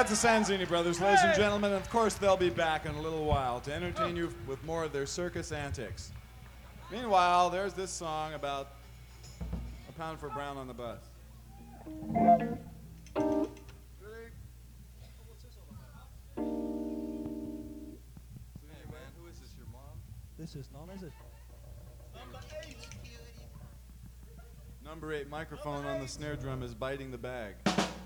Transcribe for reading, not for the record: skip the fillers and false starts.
That's the Sanzini brothers, ladies and gentlemen. And of course, they'll be back in a little while to entertain you with more of their circus antics. Meanwhile, there's this song about a pound for brown on the bus. This is none, is it? Number 8 microphone on the snare drum is biting the bag.